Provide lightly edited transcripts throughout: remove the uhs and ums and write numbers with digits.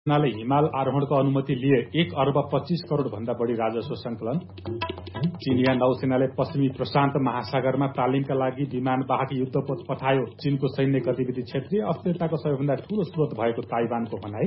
सेनाले हिमाल आरोहणको अनुमति लिए 1 अर्ब 25 करोड़ भन्दा बढी राजस्व संकलन। चीनिया नौसेनाले पश्चिमी प्रशान्त महासागरमा तालिमका लागि विमानवाहक युद्धपोत पठायो। चीनको सैन्य गतिविधि क्षेत्रीय अस्थिरताको सबैभन्दा ठूलो स्रोत भएको ताइवानको भनाई।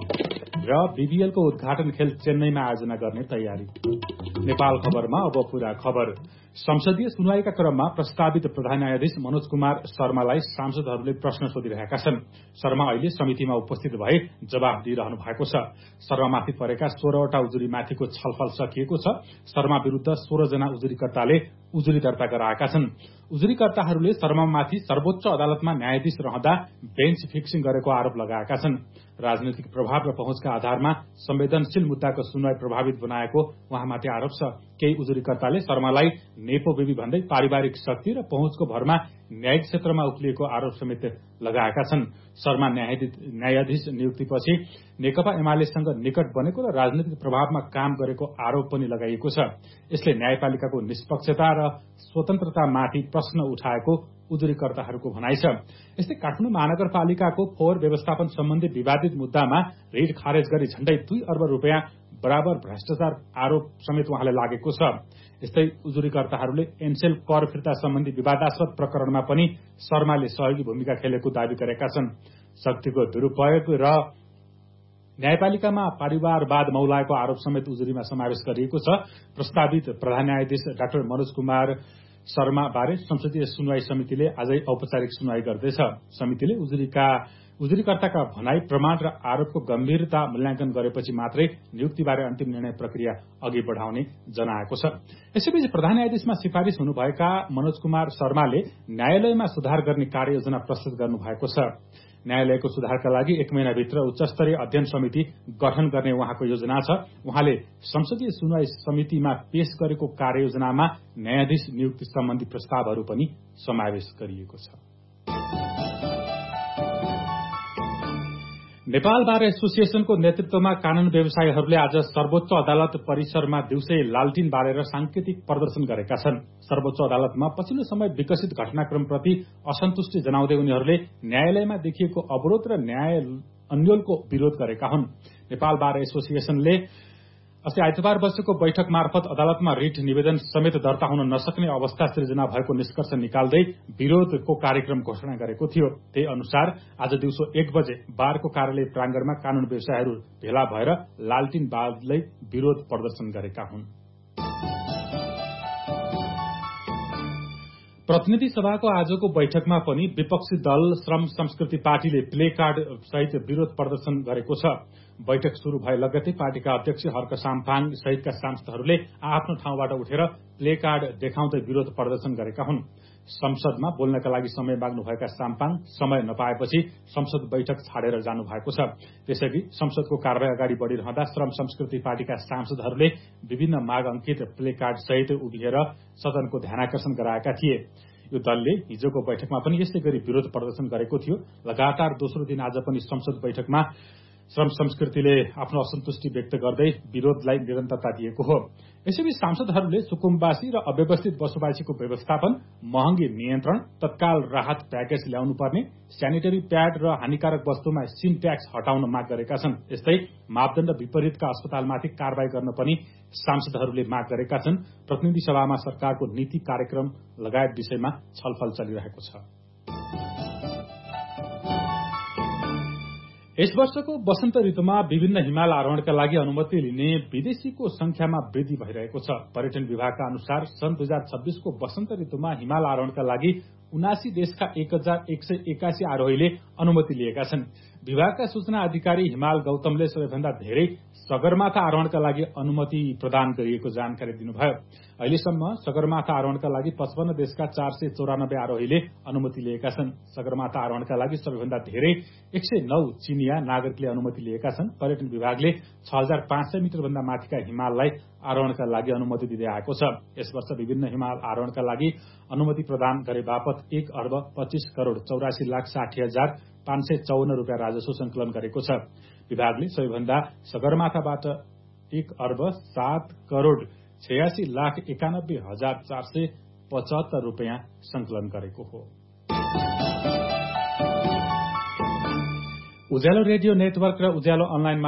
र बीबीएलको उद्घाटन खेल चेन्नईमा आयोजना गर्ने तयारी। नेपाल खबरमा अब पूरा खबर। संसदीय सुनवाईका क्रममा प्रस्तावित प्रधान न्यायाधीश मनोज कुमार शर्मालाई सांसदहरूले प्रश्न सोधिरहेका छन्। शर्मा अहिले समितिमा उपस्थित भए जवाफ दिइरहनु भएको छ। शर्मामाथि परेका 16वटा उजुरीमाथिको छलफल सकिएको छ। शर्मा विरूद्ध 16 जना उजुरीकर्ताले उजुरी दर्ता गराएका छन्। उजुरीकर्ताहरूले शर्मामाथि सर्वोच्च अदालतमा न्यायाधीश रहँदा बेन्च फिक्सिङ गरेको आरोप लगाएका छन्। राजनीतिक प्रभाव र पहुँचका आधारमा संवेदनशील मुद्दाको सुनवाई प्रभावित बनाएको उहाँमाथि आरोप छ। केही उजुरीकर्ताले शर्मालाई नेपो बेबी भन्दै पारिवारिक शक्ति र पहुँचको भरमा न्यायिक क्षेत्रमा उक्लिएको आरोप समेत लगाएका छन्। शर्मा न्यायाधीश नियुक्तिपछि नेकपा एमालेसँग निकट बनेको र राजनीतिक प्रभावमा काम गरेको आरोप पनि लगाइएको छ। यसले न्यायपालिकाको निष्पक्षता र स्वतन्त्रतामाथि प्रश्न उठाएको उजुरीकर्ताहरूको भनाइ छ। यस्तै काठमाडौँ महानगरपालिकाको फोहोर व्यवस्थापन सम्बन्धी विवादित मुद्दामा रिट खारेज गरी झण्डै 2 अर्ब रुपियाँ बराबर भ्रष्टाचार आरोप समेत उहाँले लागेको छ। यस्तै उजुरीकर्ताहरूले एनसेल कर फिर्ता सम्बन्धी विवादास्पद प्रकरणमा पनि शर्माले सहयोगी भूमिका खेलेको दावी गरेका छन्। शक्तिको दुरूपयोग र न्यायपालिकामा परिवारवाद मौलाएको आरोप समेत उजुरीमा समावेश गरिएको छ। प्रस्तावित प्रधान न्यायाधीश डाक्टर मनोज कुमार शर्मा बारे संसदीय सुनवाई समितिले आजै औपचारिक सुनवाई गर्दैछ। समितिले उजुरीकर्ताका भनाई, प्रमाण र आरोपको गम्भीरता मूल्याङ्कन गरेपछि मात्रै नियुक्तिबारे अन्तिम निर्णय प्रक्रिया अघि बढ़ाउने जनाएको छ। यसैबीच प्रधान न्यायाधीशमा सिफारिश हुनुभएका मनोज कुमार शर्माले न्यायालयमा सुधार गर्ने कार्ययोजना प्रस्तुत गर्नुभएको छ। न्यायालयको सुधारका लागि 1 महिनाभित्र उच्चस्तरीय अध्ययन समिति गठन गर्ने उहाँको योजना छ। उहाँले संसदीय सुनवाई समितिमा पेश गरेको कार्ययोजनामा न्यायाधीश नियुक्ति सम्बन्धी प्रस्तावहरू पनि समावेश गरिएको छ। नेपाल बार एसोसिएशनको नेतृत्वमा कानून व्यवसायीहरूले आज सर्वोच्च अदालत परिसरमा दिउँसै लालटिन बालेर सांकेतिक प्रदर्शन गरेका छन्। सर्वोच्च अदालतमा पछिल्लो समय विकसित घटनाक्रमप्रति असन्तुष्टि जनाउँदै उनीहरूले न्यायालयमा देखिएको अवरोध र न्याय अन्योलको विरोध गरेका हुन्। नेपाल बार एसोसिएशनले अस्ति आइतबार बसेको बैठक मार्फत अदालतमा रिट निवेदन समेत दर्ता हुन नसक्ने अवस्था सृजना भएको निष्कर्ष निकाल्दै विरोधको कार्यक्रम घोषणा गरेको थियो। त्यही अनुसार आज दिउँसो 1 बजे बारको कार्यालय प्रांगणमा कानून व्यवसायीहरू भेला भएर लालटिन बाल्दै विरोध प्रदर्शन गरेका हुन्। प्रतिनिधि सभाको आजको बैठकमा पनि विपक्षी दल श्रम संस्कृति पार्टीले प्ले कार्ड सहित विरोध प्रदर्शन गरेको छ। बैठक शुरू भए लगत्तै पार्टीका अध्यक्ष हर्क साम्पाङ सहितका सांसदहरूले आफ्नो ठाउँबाट उठेर प्ले कार्ड देखाउँदै विरोध प्रदर्शन गरेका हुन्। संसदमा बोल्नका लागि समय माग्नुभएका साम्पाङ समय नपाएपछि संसद बैठक छाडेर जानु भएको छ। त्यसैगरी संसदको कारबाही अगाडि बढ़िरहँदा श्रम संस्कृति पार्टीका सांसदहरूले विभिन्न माग अंकित प्ले कार्ड सहित उभिएर सदनको ध्यानाकर्षण गराएका थिए। यो दलले हिजोको बैठकमा पनि यसै गरी विरोध प्रदर्शन गरेको थियो। लगातार दोस्रो दिन आज पनि संसद बैठकमा श्रम संस्कृतिले आफ्नो असन्तुष्टि व्यक्त गर्दै विरोधलाई निरन्तरता दिएको हो। यसैबीच सांसदहरूले सुकुम्बासी र अव्यवस्थित बसोबासीको व्यवस्थापन, महँगी नियन्त्रण, तत्काल राहत प्याकेज ल्याउनु पर्ने, स्यानिटरी प्याड र हानिकारक वस्तुमा सिन ट्याक्स हटाउन माग गरेका छन्। यस्तै मापदण्ड विपरीतका अस्पतालमाथि कारबाही गर्न पनि सांसदहरूले माग गरेका छन्। प्रतिनिधि सभामा सरकारको नीति कार्यक्रम लगायत विषयमा छलफल चलिरहेको छ। यस वर्षको वसन्त ऋतुमा विभिन्न हिमाल आरोहणका लागि अनुमति लिने विदेशीको संख्यामा वृद्धि भइरहेको छ। पर्यटन विभागका अनुसार सन् 2026 को वसन्त ऋतुमा हिमाल आरोहणका लागि 79 देशका 1181 आरोहीले अनुमति लिएका छन्। विभागका सूचना अधिकारी हिमाल गौतमले सबैभन्दा धेरै सगरमाथा आरोहणका लागि अनुमति प्रदान गरिएको जानकारी दिनुभयो। अहिलेसम्म सगरमाथा आरोहणका लागि 55 देशका 494 आरोहीले अनुमति लिएका छन्। सगरमाथा आरोहणका लागि सबैभन्दा धेरै 109 चीनिया नागरिकले अनुमति लिएका छन्। पर्यटन विभागले 6500 मिटर भन्दा माथिका हिमाललाई आरोहणका लागि अनुमति दिँदै आएको छ। यस वर्ष विभिन्न हिमाल आरोहणका लागि अनुमति प्रदान गरे बापत 1 अर्ब 25 करोड़ 84,60,554 रुपियाँ राजस्व संकलन गरेको छ। विभागले सबैभन्दा सगरमाथाबाट 1 अर्ब 7 करोड़ 86,91,475 रुपियाँ संकलन गरेको हो। उज्यालो रेडियो नेटवर्क र उज्यालो अनलाइन